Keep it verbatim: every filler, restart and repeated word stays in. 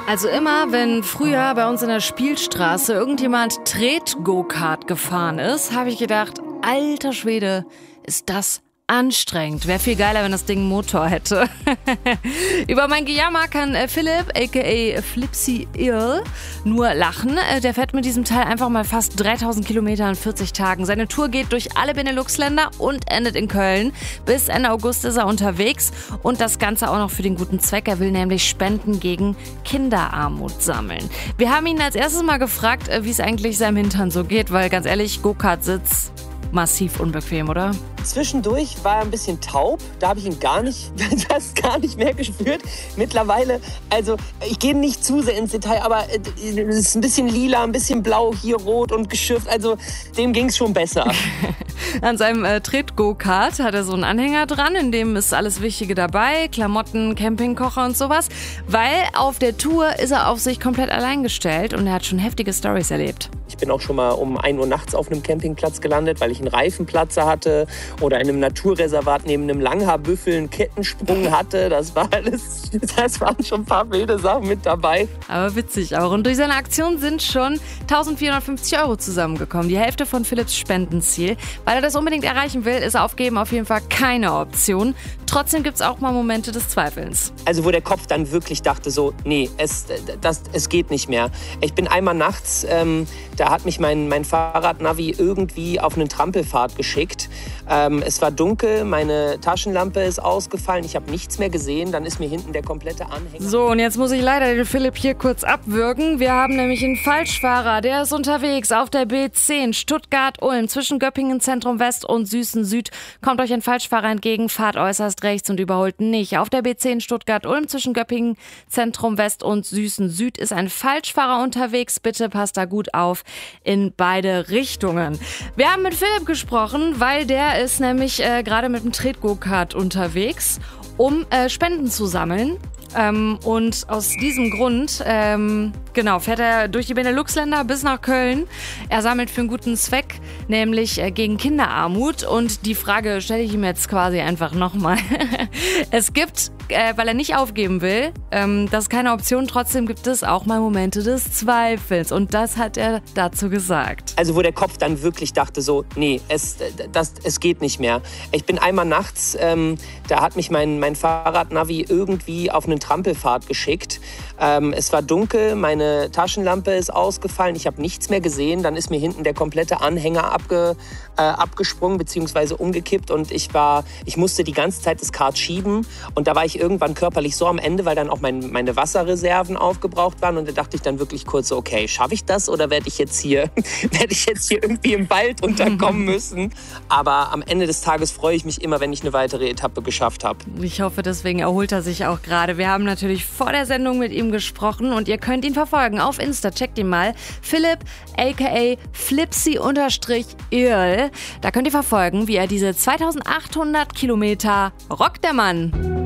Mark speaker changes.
Speaker 1: Also immer, wenn früher bei uns in der Spielstraße irgendjemand Tret-Go-Kart gefahren ist, habe ich gedacht, alter Schwede, ist das anstrengend. Wäre viel geiler, wenn das Ding einen Motor hätte. Über mein Gejammer kann äh, Philipp, aka Flipsy Earl, nur lachen. Äh, der fährt mit diesem Teil einfach mal fast dreitausend Kilometer in vierzig Tagen. Seine Tour geht durch alle Benelux-Länder und endet in Köln. Bis Ende August ist er unterwegs und das Ganze auch noch für den guten Zweck. Er will nämlich Spenden gegen Kinderarmut sammeln. Wir haben ihn als erstes mal gefragt, äh, wie es eigentlich seinem Hintern so geht, weil ganz ehrlich, Go-Kart-Sitz massiv unbequem, oder?
Speaker 2: Zwischendurch war er ein bisschen taub, da habe ich ihn gar nicht, das gar nicht mehr gespürt. Mittlerweile, also ich gehe nicht zu sehr ins Detail, aber es ist ein bisschen lila, ein bisschen blau, hier rot und geschürft, also dem ging es schon besser.
Speaker 1: An seinem äh, Tret-Go-Kart hat er so einen Anhänger dran, in dem ist alles Wichtige dabei, Klamotten, Campingkocher und sowas, weil auf der Tour ist er auf sich komplett allein gestellt und er hat schon heftige Storys erlebt.
Speaker 2: Ich bin auch schon mal um ein Uhr nachts auf einem Campingplatz gelandet, weil ich einen Reifenplatzer hatte oder in einem Naturreservat neben einem Langhaarbüffel einen Kettensprung hatte. Das war alles, das waren schon ein paar wilde Sachen mit dabei.
Speaker 1: Aber witzig auch. Und durch seine Aktion sind schon eintausendvierhundertfünfzig Euro zusammengekommen. Die Hälfte von Philipps Spendenziel. Weil er das unbedingt erreichen will, ist Aufgeben auf jeden Fall keine Option. Trotzdem gibt es auch mal Momente des Zweifelns.
Speaker 2: Also wo der Kopf dann wirklich dachte so, nee, es, das, es geht nicht mehr. Ich bin einmal nachts, ähm, da hat mich mein, mein Fahrradnavi irgendwie auf einen Trampelpfad geschickt. Ähm, es war dunkel, meine Taschenlampe ist ausgefallen, ich habe nichts mehr gesehen, dann ist mir hinten der komplette Anhänger...
Speaker 1: So, und jetzt muss ich leider den Philipp hier kurz abwürgen. Wir haben nämlich einen Falschfahrer, der ist unterwegs auf der B zehn Stuttgart-Ulm zwischen Göppingen Zentrum West und Süßen Süd. Kommt euch ein Falschfahrer entgegen, fahrt äußerst rechts und überholt nicht. Auf der B zehn Stuttgart-Ulm zwischen Göppingen Zentrum West und Süßen Süd ist ein Falschfahrer unterwegs. Bitte passt da gut auf in beide Richtungen. Wir haben mit Philipp gesprochen, weil der ist nämlich äh, gerade mit dem Tret-Go-Kart unterwegs, um äh, Spenden zu sammeln. Ähm, und aus diesem Grund, ähm, genau, fährt er durch die Benelux-Länder bis nach Köln. Er sammelt für einen guten Zweck, nämlich äh, gegen Kinderarmut. Und die Frage stelle ich ihm jetzt quasi einfach nochmal. Es gibt, äh, weil er nicht aufgeben will, ähm, das ist keine Option, trotzdem gibt es auch mal Momente des Zweifels. Und das hat er dazu gesagt.
Speaker 2: Also wo der Kopf dann wirklich dachte so, nee, es, das, es geht nicht mehr. Ich bin einmal nachts, ähm, da hat mich mein, mein Fahrradnavi irgendwie auf einen Trampelpfad geschickt. Ähm, es war dunkel, meine Taschenlampe ist ausgefallen, ich habe nichts mehr gesehen. Dann ist mir hinten der komplette Anhänger abge, äh, abgesprungen bzw. umgekippt und ich war, ich musste die ganze Zeit das Kart schieben und da war ich irgendwann körperlich so am Ende, weil dann auch mein, meine Wasserreserven aufgebraucht waren und da dachte ich dann wirklich kurz so, okay, schaffe ich das oder werde ich jetzt hier, werde ich jetzt hier irgendwie im Wald unterkommen müssen? Aber am Ende des Tages freue ich mich immer, wenn ich eine weitere Etappe geschafft habe.
Speaker 1: Ich hoffe, deswegen erholt er sich auch gerade. Wir haben natürlich vor der Sendung mit ihm gesprochen und ihr könnt ihn verfolgen auf Insta. Checkt ihn mal. Philipp, aka Flipsy-Earl. Da könnt ihr verfolgen, wie er diese zweitausendachthundert Kilometer rockt, der Mann.